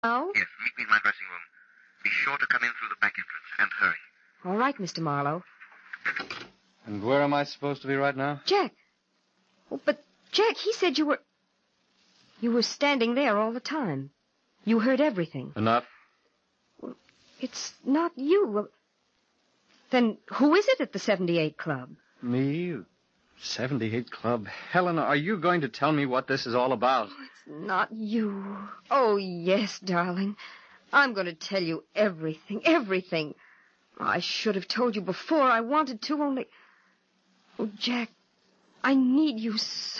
Now? Yes, meet me in my dressing room. Be sure to come in through the back entrance, and hurry. All right, Mr. Marlowe. And where am I supposed to be right now? Jack. Oh, but, Jack, he said you were standing there all the time. You heard everything. Enough. Well, it's not you. Well, then who is it at the 78 Club? Me? 78 Club? Helen, are you going to tell me what this is all about? Oh, it's not you. Oh, yes, darling. I'm going to tell you everything, everything. I should have told you before. I wanted to, only... Oh, Jack, I need you so.